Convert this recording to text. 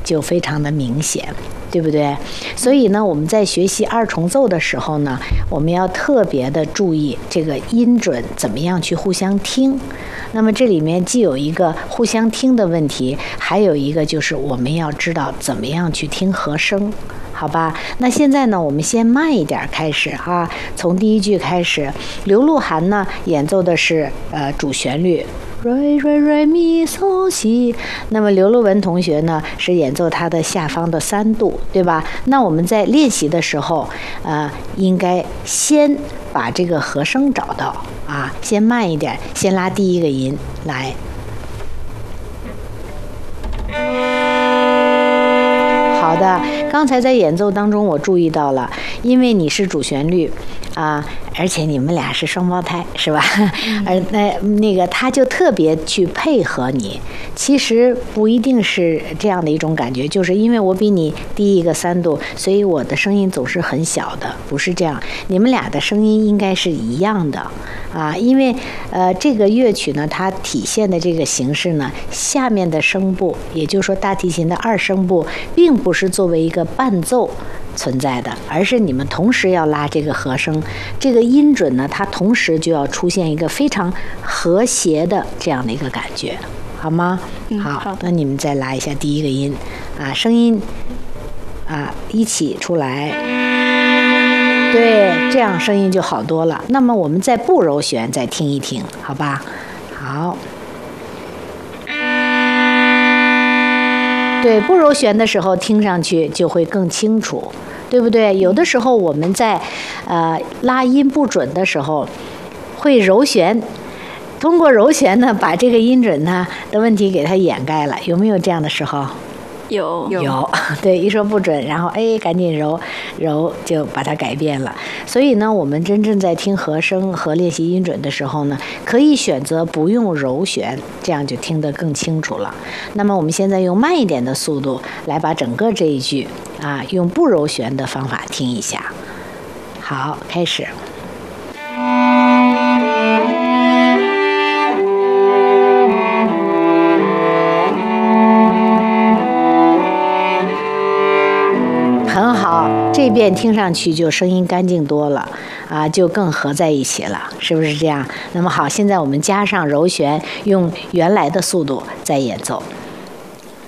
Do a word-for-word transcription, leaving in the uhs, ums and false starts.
就非常的明显，对不对？所以呢，我们在学习二重奏的时候呢，我们要特别的注意这个音准怎么样去互相听。那么这里面既有一个互相听的问题，还有一个就是我们要知道怎么样去听和声，好吧？那现在呢，我们先慢一点开始啊，从第一句开始。刘鹿晗呢演奏的是呃主旋律。瑞瑞瑞咪嗦西，那么刘乐文同学呢是演奏他的下方的三度，对吧？那我们在练习的时候，呃，应该先把这个和声找到啊，先慢一点，先拉第一个音来。好的，刚才在演奏当中我注意到了，因为你是主旋律啊，而且你们俩是双胞胎，是吧？嗯、而那那个他就特别去配合你，其实不一定是这样的一种感觉，就是因为我比你低一个三度，所以我的声音总是很小的，不是这样。你们俩的声音应该是一样的啊，因为呃这个乐曲呢，它体现的这个形式呢，下面的声部，也就是说大提琴的二声部，并不是作为一个伴奏存在的，而是你们同时要拉这个和声，这个音准呢，它同时就要出现一个非常和谐的这样的一个感觉，好吗？ 嗯、 好， 好， 那你们再拉一下第一个音，啊，声音啊一起出来，对，这样声音就好多了。那么我们再不揉弦，再听一听，好吧？好。对，不揉弦的时候听上去就会更清楚，对不对？有的时候我们在呃拉音不准的时候会揉弦，通过揉弦呢把这个音准呢的问题给它掩盖了，有没有这样的时候？ 有有，有对，一说不准，然后哎赶紧揉揉就把它改变了。所以呢，我们真正在听和声和练习音准的时候呢，可以选择不用揉弦，这样就听得更清楚了。那么我们现在用慢一点的速度来把整个这一句啊，用不揉弦的方法听一下。好，开始。很好，这遍听上去就声音干净多了啊，就更合在一起了，是不是这样？那么好，现在我们加上揉弦，用原来的速度再演奏。